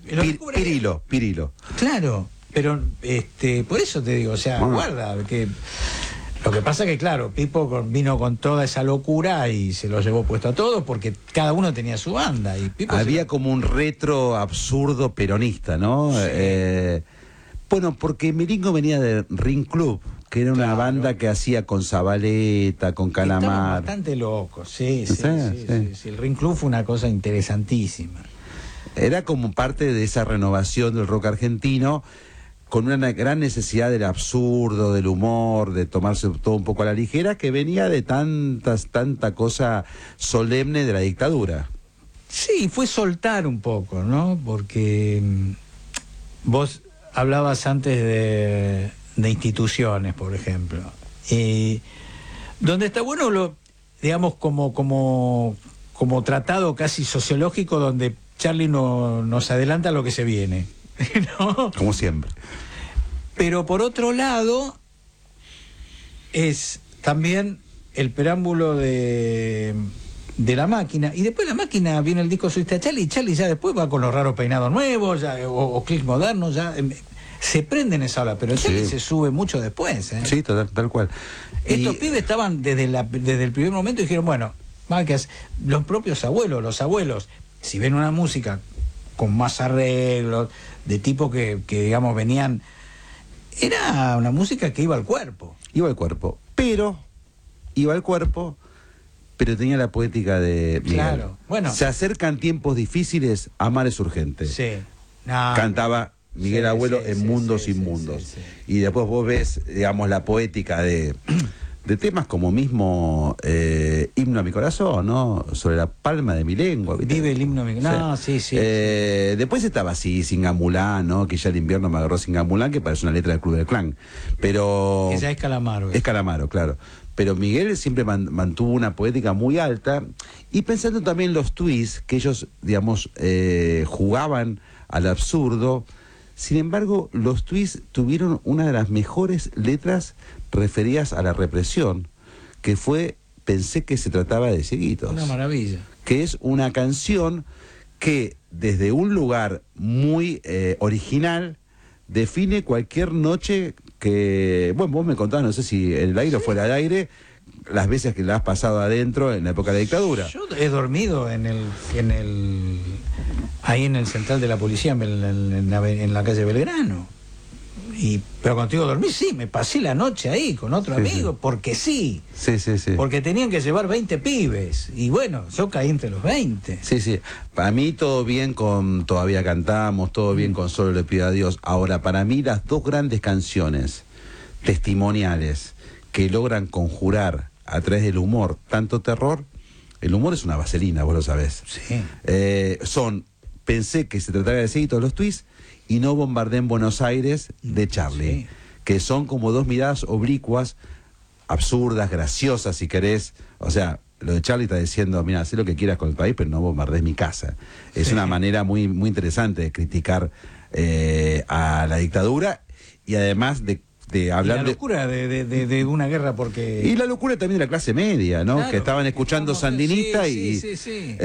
Pirilo. Claro, pero por eso te digo, o sea, guarda, que lo que pasa que claro, Pipo vino con toda esa locura y se lo llevó puesto a todos porque cada uno tenía su banda y Pipo había como un retro absurdo peronista, ¿no? Sí. Bueno, porque Miringo venía de Ring Club, que era una banda que hacía con Zabaleta, con Calamar. Estaban bastante locos, sí. El Ring Club fue una cosa interesantísima. Era como parte de esa renovación del rock argentino, con una gran necesidad del absurdo, del humor, de tomarse todo un poco a la ligera, que venía de tanta cosa solemne de la dictadura. Sí, fue soltar un poco, ¿no? Porque vos hablabas antes de instituciones, por ejemplo, y donde está bueno digamos como tratado casi sociológico, donde Charlie nos adelanta lo que se viene, ¿no? Como siempre. Pero por otro lado es también el preámbulo de La Máquina, y después La Máquina viene el disco Subiste a Charlie, y Charlie ya después va con los raros peinados nuevos, o clics modernos, ya se prende en esa ola, pero Charlie se sube mucho después, ¿eh? Sí, tal cual. Estos pibes estaban desde el primer momento y dijeron, bueno, los propios abuelos, si ven una música con más arreglos, de tipo que digamos venían, era una música que iba al cuerpo. Pero tenía la poética de Miguel. Claro, bueno. Se acercan tiempos difíciles, amar es urgente. Sí. Cantaba Miguel Abuelo en Mundos Inmundos. Sí. Y después vos ves, digamos, la poética de temas como mismo Himno a mi corazón, ¿no? Sobre la palma de mi lengua. ¿Viste? Vive el himno a mi corazón. No, sí. Después estaba así, Singamulán, ¿no? Que ya el invierno me agarró Singamulán, que parece una letra del Club del Clan. Pero... Esa es Calamaro. Es Calamaro, claro. Pero Miguel siempre mantuvo una poética muy alta, y pensando también los twists, que ellos, digamos, jugaban al absurdo. Sin embargo, los twists tuvieron una de las mejores letras referidas a la represión, que fue Pensé que se trataba de cieguitos. Una maravilla. Que es una canción que desde un lugar muy original define cualquier noche que... Bueno, vos me contabas, no sé si en el aire o fuera del aire, las veces que la has pasado adentro en la época de la dictadura. Yo he dormido ahí en el central de la policía, en la calle Belgrano. Pero contigo dormí, sí, me pasé la noche ahí con otro amigo, porque sí. Sí. Porque tenían que llevar 20 pibes. Y bueno, yo caí entre los 20. Sí. Para mí todo bien con Todavía Cantamos, todo bien con Solo le pido a Dios. Ahora, para mí las dos grandes canciones testimoniales que logran conjurar a través del humor tanto terror, el humor es una vaselina, vos lo sabés. Sí. Son Pensé que se trataba de seguir todos los twists y No bombardé en Buenos Aires de Charlie, sí. Que son como dos miradas oblicuas, absurdas, graciosas si querés. O sea, lo de Charlie está diciendo, mira, haz lo que quieras con el país, pero no bombardees mi casa. Es una manera muy, muy interesante de criticar a la dictadura, y además de hablar y la locura de una guerra, porque... Y la locura también de la clase media, ¿no? Claro, que estaban escuchando sandinista sí.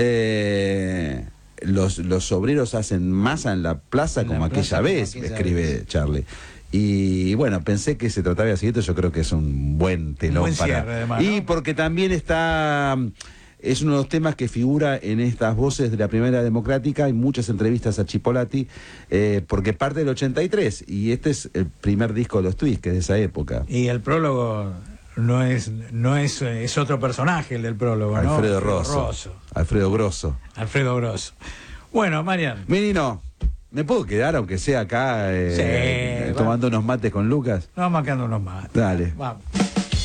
Los obreros hacen masa en la plaza como aquella vez, escribe Charlie. Y bueno, pensé que se trataba de así, yo creo que es un buen telón buen para... cierre, además, y ¿no? porque también es uno de los temas que figura en estas voces de la Primera Democrática. Hay muchas entrevistas a Chipolati, porque parte del 83, y este es el primer disco de los Twists, que es de esa época. Y el prólogo es otro personaje, el del prólogo, ¿no? Alfredo Grosso. Bueno, Marian. Menino, ¿me puedo quedar aunque sea acá tomando unos mates con Lucas? Nos vamos quedando unos mates. Dale. Vamos.